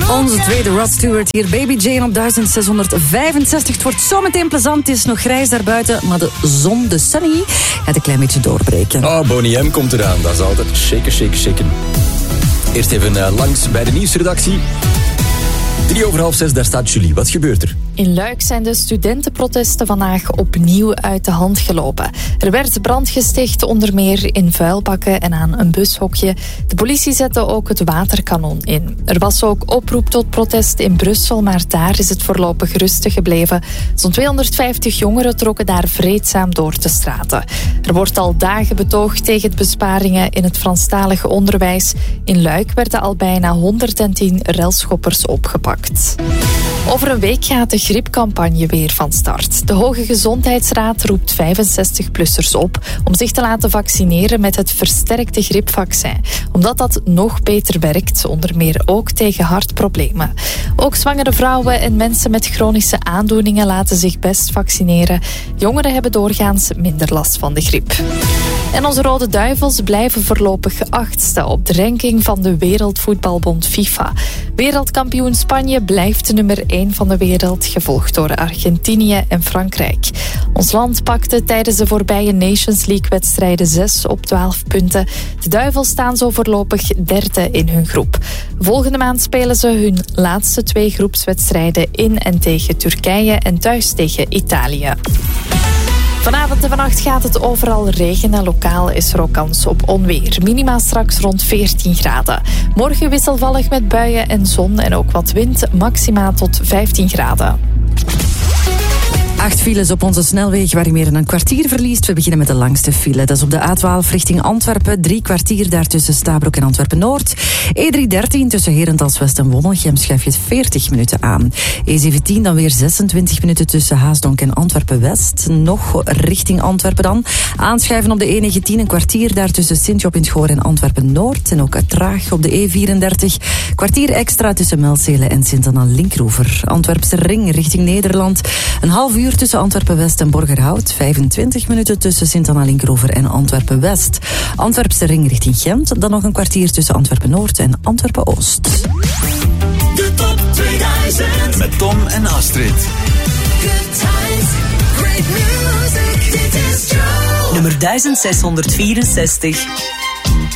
Onze tweede Rod Stewart hier. Baby Jane op 1665. Het wordt zo meteen plezant. Het is nog grijs daarbuiten. Maar de zon, de sunny, gaat een klein beetje doorbreken. Oh, Bonnie M komt eraan. Dat is altijd shaken. Eerst even langs bij de nieuwsredactie. 5:03, daar staat Julie. Wat gebeurt er? In Luik zijn de studentenprotesten vandaag opnieuw uit de hand gelopen. Er werd brand gesticht, onder meer in vuilbakken en aan een bushokje. De politie zette ook het waterkanon in. Er was ook oproep tot protest in Brussel, maar daar is het voorlopig rustig gebleven. Zo'n 250 jongeren trokken daar vreedzaam door de straten. Er wordt al dagen betoogd tegen besparingen in het Franstalige onderwijs. In Luik werden al bijna 110 relschoppers opgepakt. Over een week gaat de griepcampagne weer van start. De Hoge Gezondheidsraad roept 65-plussers op om zich te laten vaccineren met het versterkte griepvaccin. Omdat dat nog beter werkt, onder meer ook tegen hartproblemen. Ook zwangere vrouwen en mensen met chronische aandoeningen laten zich best vaccineren. Jongeren hebben doorgaans minder last van de griep. En onze Rode Duivels blijven voorlopig 8e op de ranking van de Wereldvoetbalbond FIFA. Wereldkampioen Spanje blijft de nummer 1 van de wereld, gevolgd door Argentinië en Frankrijk. Ons land pakte tijdens de voorbije Nations League-wedstrijden 6 op 12 punten. De Duivels staan zo voorlopig 3e in hun groep. Volgende maand spelen ze hun laatste 2 groepswedstrijden in en tegen Turkije en thuis tegen Italië. Vanavond en vannacht gaat het overal regenen. Lokaal is er ook kans op onweer. Minima straks rond 14 graden. Morgen wisselvallig met buien en zon en ook wat wind. Maxima tot 15 graden. 8 files op onze snelweg waar je meer dan een kwartier verliest. We beginnen met de langste file. Dat is op de A12 richting Antwerpen. 3 kwartier daar tussen Stabroek en Antwerpen-Noord. E313 tussen Herentals-West en Wonnelgem schrijf je het 40 minuten aan. E17 dan weer 26 minuten tussen Haasdonk en Antwerpen-West. Nog richting Antwerpen dan. Aanschuiven op de E19 een kwartier daar tussen Sint-Job in het Goor en Antwerpen-Noord. En ook traag op de E34. Kwartier extra tussen Melzele en Sint-Anna-Linkroever. Antwerpse ring richting Nederland. Een half uur tussen Antwerpen-West en Borgerhout. 25 minuten tussen Sint-Anna-Linkroever en Antwerpen-West. Antwerpse ring richting Gent. Dan nog een kwartier tussen Antwerpen-Noord en Antwerpen-Oost. De top 2000 met Tom en Astrid. Good times, great music, dit is Joe. Nummer 1664.